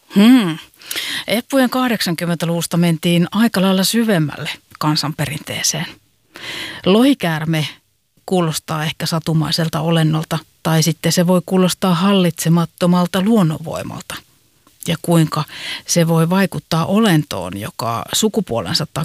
Eppujen 80-luvusta mentiin aika lailla syvemmälle kansanperinteeseen. Lohikäärme kuulostaa ehkä satumaiselta olennolta, tai sitten se voi kuulostaa hallitsemattomalta luonnonvoimalta. Ja kuinka se voi vaikuttaa olentoon, joka sukupuolensa